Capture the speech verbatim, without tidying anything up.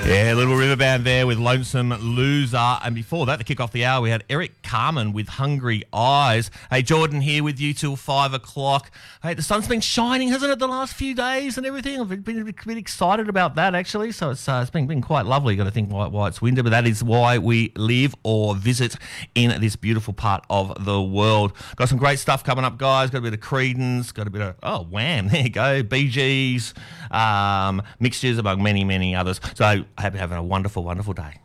Yeah, Little River Band there with Lonesome Loser. And before that, to kick off the hour, we had Eric Carmen with Hungry Eyes. Hey, Jordan here with you till five o'clock. Hey, the sun's been shining, hasn't it, the last few days and everything? I've been a bit excited about that, actually. So it's uh, it's been, been quite lovely. Got to think why, why it's winter, but that is why we live or visit in this beautiful part of the world. Got some great stuff coming up, guys. Got a bit of Creedence, got a bit of, oh, Wham, there you go, Bee Gees, um, mixtures among many, many others. So I hope you're having a wonderful, wonderful day.